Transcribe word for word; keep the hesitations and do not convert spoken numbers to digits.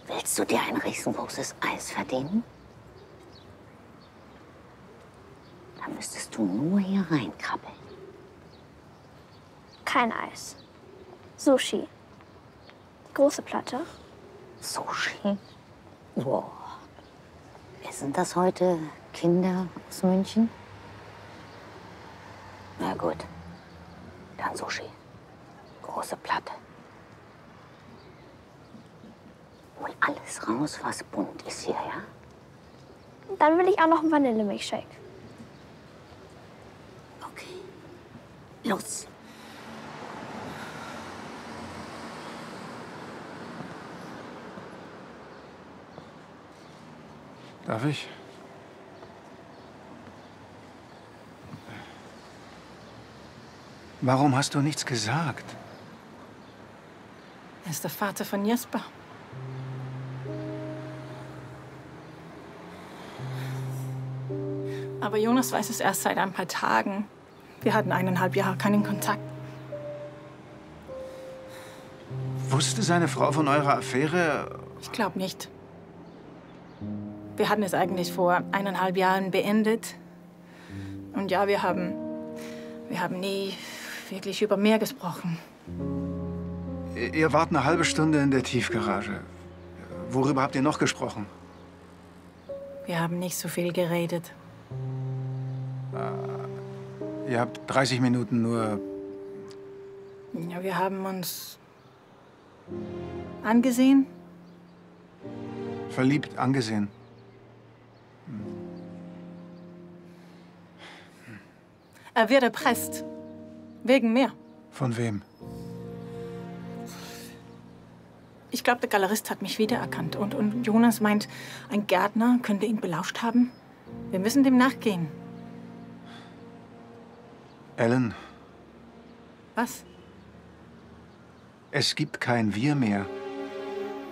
Willst du dir ein riesengroßes Eis verdienen? Dann müsstest du nur hier reinkrabbeln. Kein Eis. Sushi. Die große Platte. Sushi? Wow. Wer sind das heute? Kinder aus München? Na gut. Dann Sushi. Große Platte. Hol alles raus, was bunt ist hier, ja? Dann will ich auch noch einen Vanillemilchshake. Okay. Los. Darf ich? Warum hast du nichts gesagt? Er ist der Vater von Jesper. Aber Jonas weiß es erst seit ein paar Tagen. Wir hatten eineinhalb Jahre keinen Kontakt. Wusste seine Frau von eurer Affäre? Ich glaube nicht. Wir hatten es eigentlich vor eineinhalb Jahren beendet. Und ja, wir haben, wir haben nie wirklich über mehr gesprochen. Ihr wart eine halbe Stunde in der Tiefgarage. Worüber habt ihr noch gesprochen? Wir haben nicht so viel geredet. Äh, ihr habt dreißig Minuten nur... Ja, wir haben uns angesehen. Verliebt angesehen. Er wird erpresst. Wegen mir. Von wem? Ich glaube, der Galerist hat mich wiedererkannt. Und, und Jonas meint, ein Gärtner könnte ihn belauscht haben. Wir müssen dem nachgehen. Ellen. Was? Es gibt kein Wir mehr.